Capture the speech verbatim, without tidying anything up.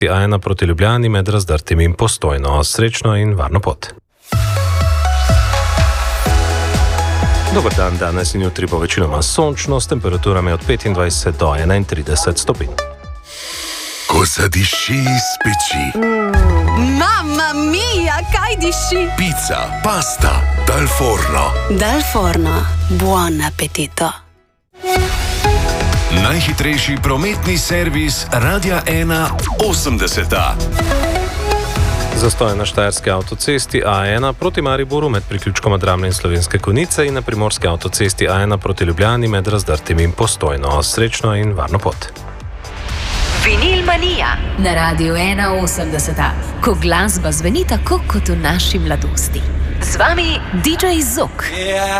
A ena proti Ljubljani med Razdrtim in Postojno. Srečno in varno pot. Dober dan, danes in jutri bo večinoma sončno, s temperaturami od petindvajset do enaintrideset stopinj. Ko zadiši iz peči. Mm. Mamma mia, kaj diši? Pica, pasta, dal forno. Dal forno, buon appetito. Najhitrejši prometni servis Radia ena osemdeseta. Zastoj na štajerski avtocesti A ena proti Mariboru med priključkoma Dramlje in Slovenske Konjice in na primorski avtocesti A ena proti Ljubljani med Razdrtim in Postojno. Srečno in varno pot. Vinil Manija na Radiu ena osemdeseta, ko glasba zveni tako kot v naši mladosti. Z vami D J Zok. Yeah.